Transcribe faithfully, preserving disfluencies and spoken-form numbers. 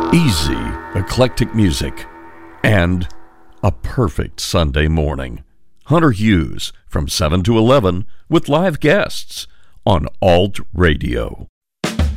Easy, eclectic music, and a perfect Sunday morning. Hunter Hughes from seven to eleven with live guests on Alt Radio.